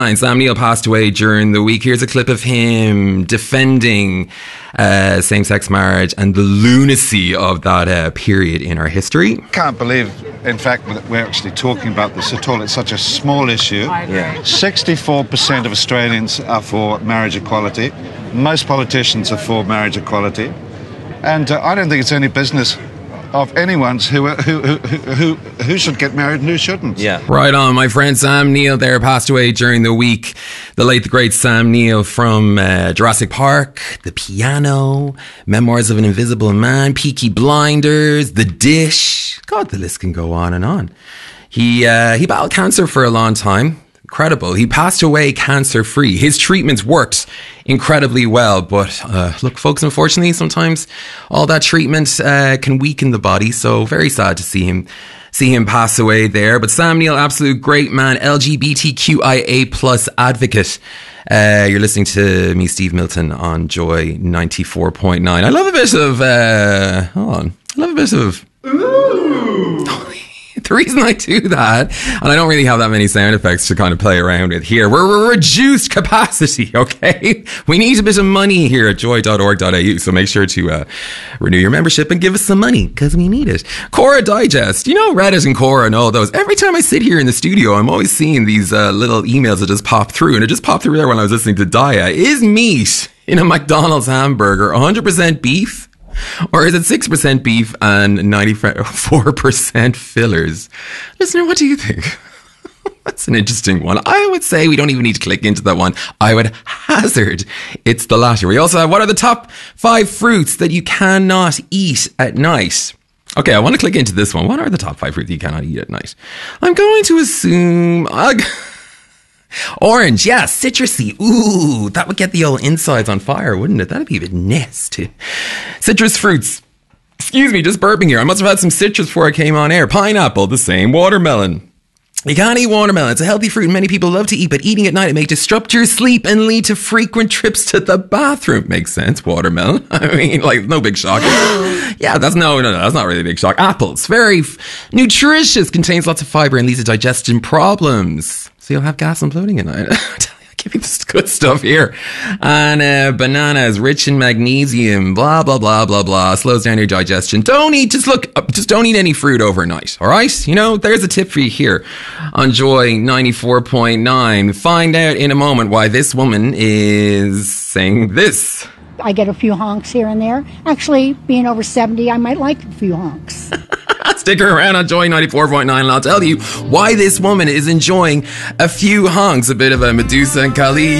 Sam Neill passed away during the week. Here's a clip of him defending same-sex marriage and the lunacy of that period in our history. Can't believe, in fact, that we're actually talking about this at all. It's such a small issue. Yeah. 64% of Australians are for marriage equality. Most politicians are for marriage equality. And I don't think it's any business of anyone's who should get married and who shouldn't. Yeah. Right on. My friend Sam Neill there passed away during the week. The late, the great Sam Neill from Jurassic Park, The Piano, Memoirs of an Invisible Man, Peaky Blinders, The Dish. God, the list can go on and on. He battled cancer for a long time. Incredible. He passed away cancer-free. His treatments worked incredibly well. But look, folks, unfortunately, sometimes all that treatment can weaken the body. So very sad to see him pass away there. But Sam Neill, absolute great man, LGBTQIA plus advocate. You're listening to me, Steve Milton, on Joy 94.9. I love a bit of... hold on. I love a bit of... Ooh. The reason I do that, and I don't really have that many sound effects to kind of play around with here, we're reduced capacity, okay? We need a bit of money here at joy.org.au, so make sure to renew your membership and give us some money, because we need it. Cora Digest, you know Reddit and Cora and all those. Every time I sit here in the studio, I'm always seeing these little emails that just pop through, and it just popped through there when I was listening to Daya. Is meat in a McDonald's hamburger 100% beef? Or is it 6% beef and 94% fillers? Listener, what do you think? That's an interesting one. I would say we don't even need to click into that one. I would hazard it's the latter. We also have, what are the top 5 fruits that you cannot eat at night? Okay, I want to click into this one. What are the top 5 fruits you cannot eat at night? I'm going to assume... Orange, yeah, citrusy. Ooh, that would get the old insides on fire, wouldn't it? That'd be a bit nasty. Citrus fruits. Excuse me, just burping here. I must have had some citrus before I came on air. Pineapple, the same. Watermelon. You can't eat watermelon. It's a healthy fruit many people love to eat, but eating at night, it may disrupt your sleep and lead to frequent trips to the bathroom. Makes sense. Watermelon. I mean, like, no big shock. Yeah, that's that's not really a big shock. Apples. Very nutritious. Contains lots of fiber and leads to digestion problems. So you'll have gas and bloating at night. I give you this good stuff here. And banana is rich in magnesium. Blah, blah, blah, blah, blah. Slows down your digestion. Just don't eat any fruit overnight. All right? You know, there's a tip for you here on Joy 94.9. Find out in a moment why this woman is saying this. I get a few honks here and there. Actually, being over 70, I might like a few honks. Stick around on Joy 94.9 and I'll tell you why this woman is enjoying a few honks. A bit of a Medusa and Khalid.